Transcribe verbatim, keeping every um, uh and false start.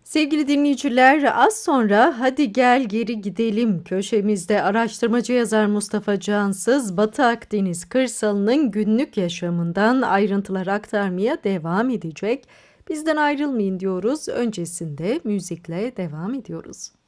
Sevgili dinleyiciler, az sonra "Hadi gel geri gidelim" köşemizde araştırmacı yazar Mustafa Cansız, Batı Akdeniz kırsalının günlük yaşamından ayrıntılar aktarmaya devam edecek. Bizden ayrılmayın diyoruz. Öncesinde müzikle devam ediyoruz.